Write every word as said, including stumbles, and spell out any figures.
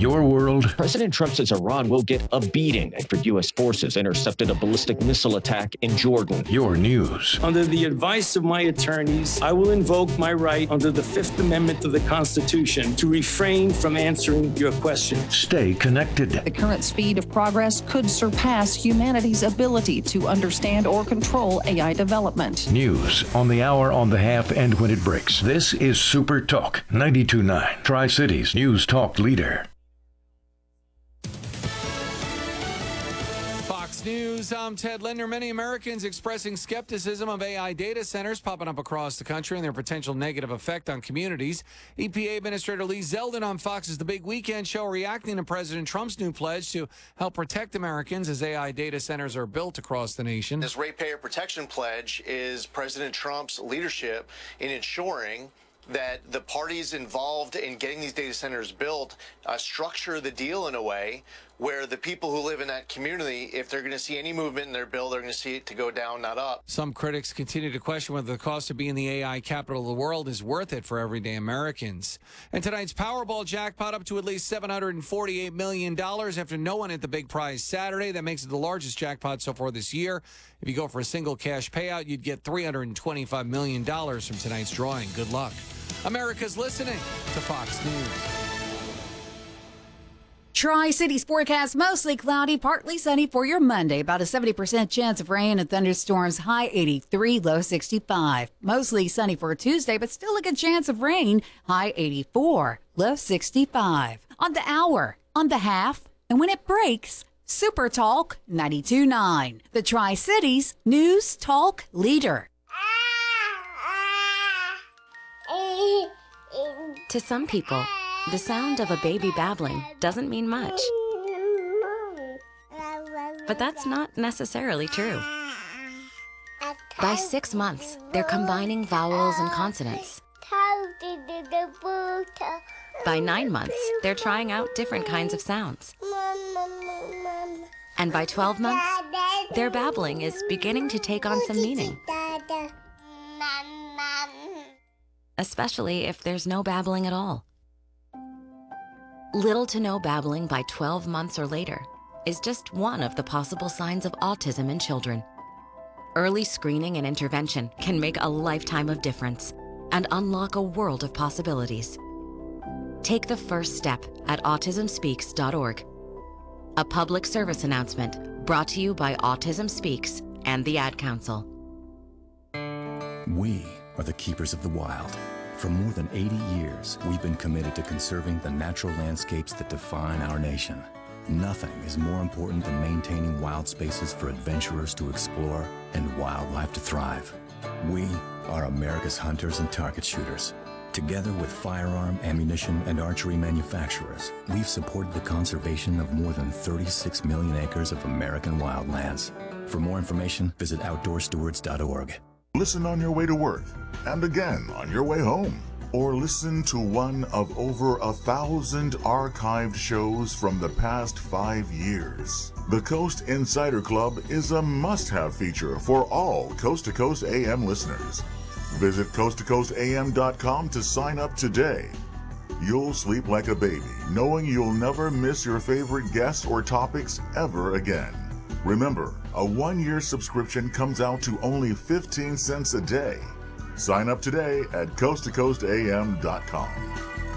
your world. President Trump says Iran will get a beating after U S forces intercepted a ballistic missile attack in Jordan. Your news. Under the advice of my attorneys, I will invoke my right under the Fifth Amendment of the Constitution to refrain from answering your questions. Stay connected. The current speed of progress could surpass humanity's ability to understand or control A I development. News on the hour, on the half, and when it breaks. This is Super Talk ninety-two point nine, Tri-Cities News Talk leader. Fox News, I'm Ted Linder. Many Americans expressing skepticism of A I data centers popping up across the country and their potential negative effect on communities. E P A Administrator Lee Zeldin on Fox's The Big Weekend Show reacting to President Trump's new pledge to help protect Americans as A I data centers are built across the nation. This ratepayer protection pledge is President Trump's leadership in ensuring that the parties involved in getting these data centers built uh, structure the deal in a way where the people who live in that community, if they're going to see any movement in their bill, they're going to see it to go down, not up. Some critics continue to question whether the cost of being the A I capital of the world is worth it for everyday Americans. And tonight's Powerball jackpot up to at least seven hundred forty-eight million dollars after no one hit the big prize Saturday. That makes it the largest jackpot so far this year. If you go for a single cash payout, you'd get three hundred twenty-five million dollars from tonight's drawing. Good luck. America's listening to Fox News. Tri-Cities forecast mostly cloudy, partly sunny for your Monday. About a seventy percent chance of rain and thunderstorms, high eighty-three, low sixty-five. Mostly sunny for Tuesday, but still a good chance of rain, high eighty-four, low sixty-five. On the hour, on the half, and when it breaks, Super Talk ninety-two point nine, the Tri-Cities News Talk leader. To some people, the sound of a baby babbling doesn't mean much. But that's not necessarily true. By six months, they're combining vowels and consonants. By nine months, they're trying out different kinds of sounds. And by twelve months, their babbling is beginning to take on some meaning. Especially if there's no babbling at all. Little to no babbling by twelve months or later is just one of the possible signs of autism in children. Early screening and intervention can make a lifetime of difference and unlock a world of possibilities. Take the first step at autism speaks dot org. A public service announcement brought to you by Autism Speaks and the Ad Council. We are the keepers of the wild. For more than eighty years, we've been committed to conserving the natural landscapes that define our nation. Nothing is more important than maintaining wild spaces for adventurers to explore and wildlife to thrive. We are America's hunters and target shooters. Together with firearm, ammunition, and archery manufacturers, we've supported the conservation of more than thirty-six million acres of American wildlands. For more information, visit outdoor stewards dot org. Listen on your way to work, and again on your way home. Or listen to one of over a thousand archived shows from the past five years. The Coast Insider Club is a must-have feature for all Coast to Coast A M listeners. Visit coast to coast a m dot com to sign up today. You'll sleep like a baby, knowing you'll never miss your favorite guests or topics ever again. Remember, a one-year subscription comes out to only fifteen cents a day. Sign up today at coast to coast a m dot com.